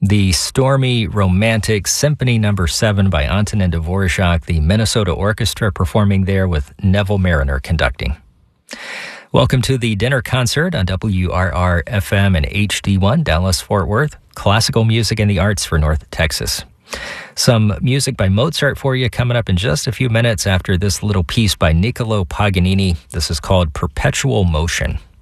The stormy, romantic Symphony No. 7 by Antonin Dvorak, the Minnesota Orchestra performing there with Neville Mariner conducting. Welcome to the dinner concert on WRR-FM and HD1, Dallas-Fort Worth. Classical music and the arts for North Texas. Some music by Mozart for you coming up in just a few minutes after this little piece by Niccolo Paganini. This is called Perpetual Motion.